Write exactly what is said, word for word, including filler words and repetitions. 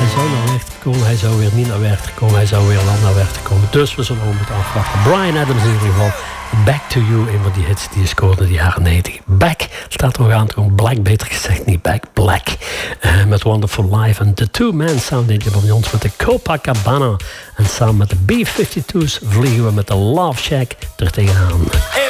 Hij zou naar werk komen, hij zou weer niet naar werk komen, hij zou weer wel naar werk komen. Dus we zullen ook moeten afwachten. Bryan Adams in ieder geval. Back to You, een van die hits die je scoorde in de jaren negentig. Back staat er nog aan te komen. Black, beter gezegd, niet Back, Black. Uh, met Wonderful Life en The Two Men Sound in bij ons met de Copacabana. En samen met de B vijfentwintig's vliegen we met de Love Shack er tegenaan.